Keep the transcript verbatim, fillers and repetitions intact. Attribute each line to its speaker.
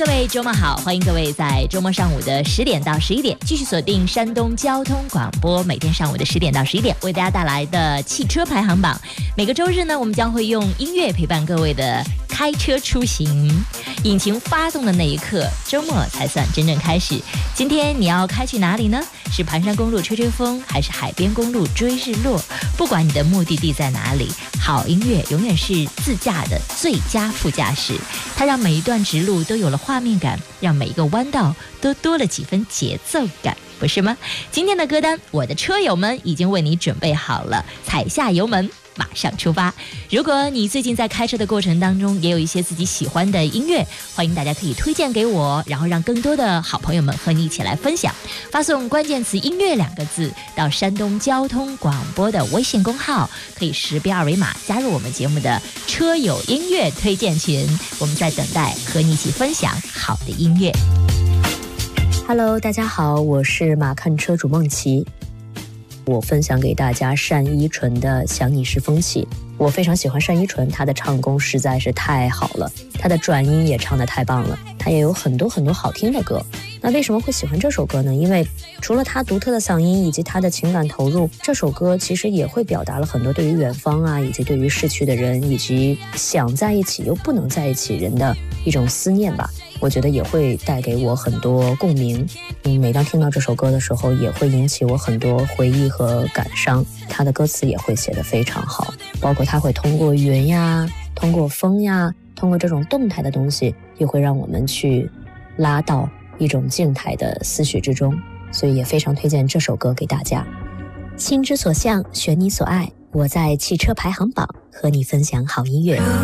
Speaker 1: 位周末好，欢迎各位在周末上午的十点到十一点继续锁定山东交通广播，每天上午的十点到十一点为大家带来的汽车排行榜。每个周日呢，我们将会用音乐陪伴各位的开车出行。引擎发动的那一刻，周末才算真正开始。今天你要开去哪里呢？是盘山公路吹吹风，还是海边公路追日落？不管你的目的地在哪里，好音乐永远是自驾的最佳副驾驶。它让每一段直路都有了画面感，让每一个弯道都多了几分节奏感，不是吗？今天的歌单，我的车友们已经为你准备好了，踩下油门，马上出发。如果你最近在开车的过程当中也有一些自己喜欢的音乐，欢迎大家可以推荐给我，然后让更多的好朋友们和你一起来分享。发送关键词音乐两个字到山东交通广播的微信公号，可以识别二维码加入我们节目的车友音乐推荐群，我们在等待和你一起分享好的音乐。
Speaker 2: Hello， 大家好，我是马看车主梦琪。我分享给大家单依纯的《想你是风起》。我非常喜欢单依纯，她的唱功实在是太好了，她的转音也唱得太棒了，她也有很多很多好听的歌。那为什么会喜欢这首歌呢？因为除了她独特的嗓音以及她的情感投入，这首歌其实也会表达了很多对于远方啊，以及对于逝去的人，以及想在一起又不能在一起人的一种思念吧。我觉得也会带给我很多共鸣。嗯，每当听到这首歌的时候，也会引起我很多回忆和感伤。他的歌词也会写得非常好，包括他会通过云呀，通过风呀，通过这种动态的东西，又会让我们去拉到一种静态的思绪之中。所以也非常推荐这首歌给大家。心之所向，选你所爱，我在汽车排行榜和你分享好音乐。